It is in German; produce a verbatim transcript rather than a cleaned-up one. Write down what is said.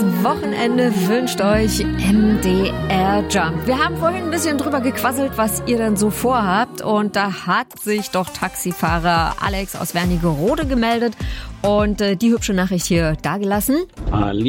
Wochenende wünscht euch M D R Jump. Wir haben vorhin ein bisschen drüber gequasselt, was ihr denn so vorhabt. Und da hat sich doch Taxifahrer Alex aus Wernigerode gemeldet und äh, die hübsche Nachricht hier dagelassen. Ali